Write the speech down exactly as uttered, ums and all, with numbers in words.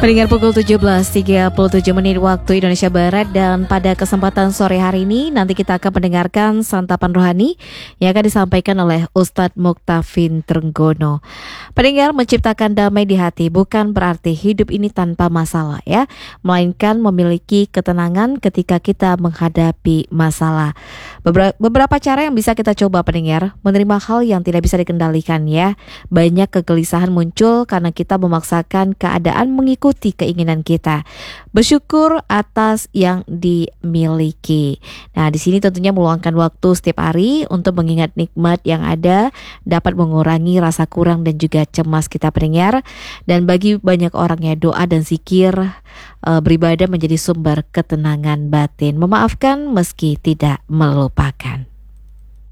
Pendengar pukul tujuh belas tiga puluh tujuh menit waktu Indonesia Barat, dan pada kesempatan sore hari ini nanti kita akan mendengarkan santapan rohani yang akan disampaikan oleh Ustadz Muktafin Trenggono. Pendengar, menciptakan damai di hati bukan berarti hidup ini tanpa masalah ya, melainkan memiliki ketenangan ketika kita menghadapi masalah. Beberapa, beberapa cara yang bisa kita coba pendengar, menerima hal yang tidak bisa dikendalikan ya. Banyak kegelisahan muncul karena kita memaksakan keadaan mengikuti keinginan kita. Bersyukur atas yang dimiliki. Nah, di sini tentunya meluangkan waktu setiap hari untuk mengingat nikmat yang ada dapat mengurangi rasa kurang dan juga cemas kita pendengar. Dan bagi banyak orang ya, doa dan zikir e, beribadah menjadi sumber ketenangan batin. Memaafkan meski tidak melupakan.